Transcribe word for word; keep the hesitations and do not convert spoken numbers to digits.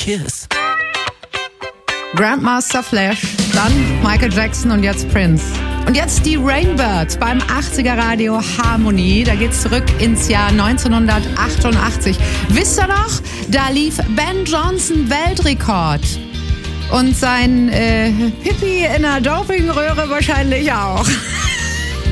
Kiss. Grandmaster Flash, dann Michael Jackson und jetzt Prince. Und jetzt die Rainbirds beim achtziger Radio Harmonie. Da geht's zurück ins Jahr neunzehnhundertachtundachtzig. Wisst ihr noch? Da lief Ben Johnson Weltrekord. Und sein äh, Pipi in der Dopingröhre wahrscheinlich auch.